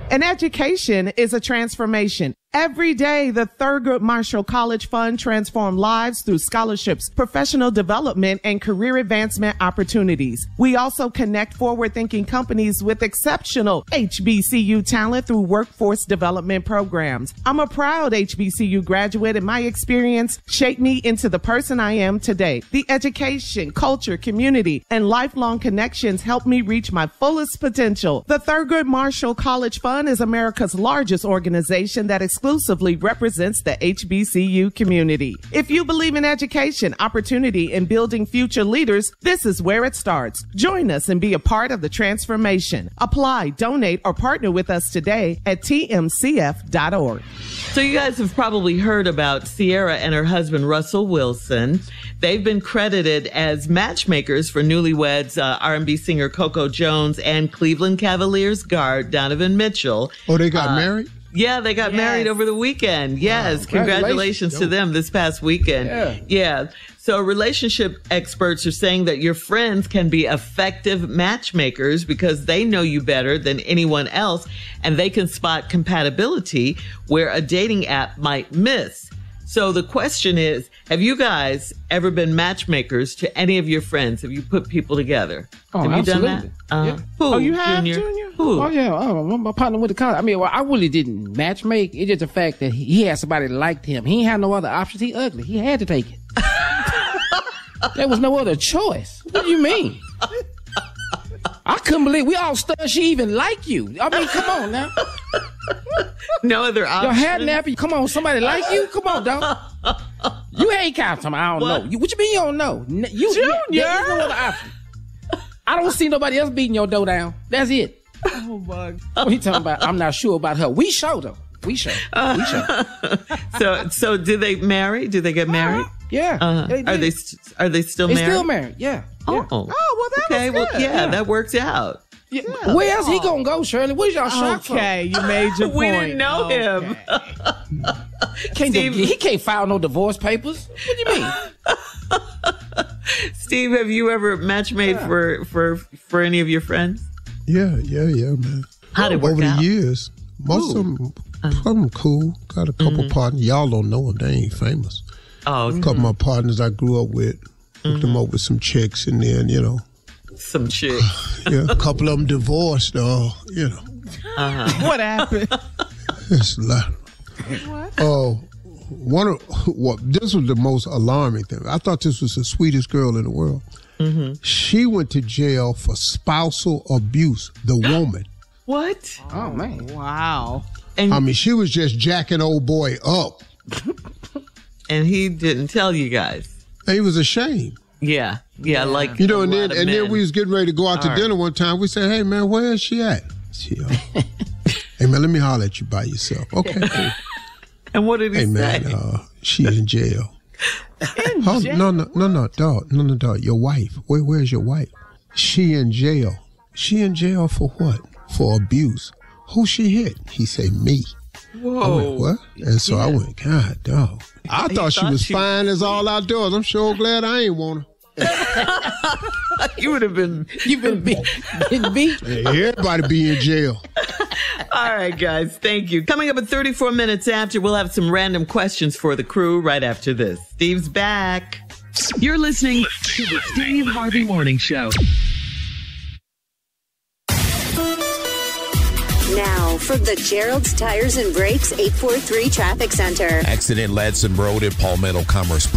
An education is a transformation. Every day, the Thurgood Marshall College Fund transforms lives through scholarships, professional development, and career advancement opportunities. We also connect forward-thinking companies with exceptional HBCU talent through workforce development programs. I'm a proud HBCU graduate, and my experience shaped me into the person I am today. The education, culture, community, and lifelong connections helped me reach my fullest potential. The Thurgood Marshall College Fund is America's largest organization that exclusively represents the HBCU community. If you believe in education, opportunity, and building future leaders, this is where it starts. Join us and be a part of the transformation. Apply, donate, or partner with us today at tmcf.org. So you guys have probably heard about Sierra and her husband, Russell Wilson. They've been credited as matchmakers for newlyweds R&B singer Coco Jones and Cleveland Cavaliers guard Donovan Mitchell. Oh, they got married? Yeah, they got married over the weekend. Yes, congratulations to them this past weekend. Yeah. So relationship experts are saying that your friends can be effective matchmakers because they know you better than anyone else, and they can spot compatibility where a dating app might miss. So the question is, have you guys ever been matchmakers to any of your friends? Have you put people together? Oh, have you absolutely. done that? Yeah. Who? Oh, you have, Junior? Who? Oh, yeah. Oh, my partner went to college. I mean, well, I really didn't matchmake. It's just the fact that he had somebody that liked him. He ain't had no other options. He ugly. He had to take it. There was no other choice. What do you mean? I couldn't believe we all stunned she even like you. I mean, come on now. No other option. Your hat nappy. Come on, somebody like you? Come on, dog. You ain't counting. I don't know. What you mean you don't know? Junior. There is no other option. I don't see nobody else beating your dough down. That's it. Oh, my God. What he talking about? I'm not sure about her. We show though. We show. So did they marry? Did they get married? Yeah. Are they still They married? still married. Yeah. Oh, well, that okay. was Well, good. yeah, that works out. Yeah. Where else he gonna go, Shirley? Where's y'all shot from? Okay, you made your point. We didn't know him. He can't file no divorce papers. What do you mean? Steve, have you ever matchmade for any of your friends? Yeah, man. How'd it work Over out? the years, most of them cool. Got a couple partners. Y'all don't know them. They ain't famous. Oh, A couple of my partners I grew up with, hooked them up with some chicks, and then, some chicks. yeah, a couple of them divorced, What happened? It's a lot. Oh, this was the most alarming thing. I thought this was the sweetest girl in the world. Mm-hmm. She went to jail for spousal abuse, the woman. What? Oh man. Wow. And, I mean, she was just jacking old boy up. and he didn't tell you guys. He was ashamed. Yeah, like and then we was getting ready to go out to dinner one time. We said, "Hey man, where is she at?" Hey man, let me holler at you by yourself. Okay. Cool. And what did he say? Hey man, she's in jail. No, dog. Your wife. Where's your wife? She in jail. She in jail for what? For abuse. Who she hit? He said, me. Whoa. I went, what? And so I went, God, dog. I thought she was fine as all outdoors. I'm sure glad I ain't want her. You would have been. You've been beat. Hey, everybody be in jail. All right, guys. Thank you. Coming up at 34 minutes after, we'll have some random questions for the crew right after this. Steve's back. You're listening to the Steve Harvey Morning Show. Now, from the Gerald's Tires and Brakes 843 Traffic Center. Accident Ladson Road at Palmetto Commerce Park.